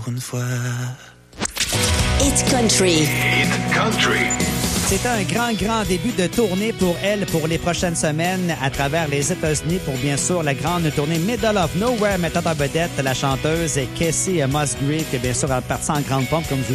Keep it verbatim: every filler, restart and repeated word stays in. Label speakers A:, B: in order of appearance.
A: Une fois.
B: Hit Country.
C: Hit Country.
D: C'est un grand, grand début de tournée pour elle pour les prochaines semaines à travers les États-Unis pour, bien sûr, la grande tournée Middle of Nowhere, mettant en vedette la chanteuse Casey Musgrave, qui, bien sûr, a parti en grande pompe, comme je vous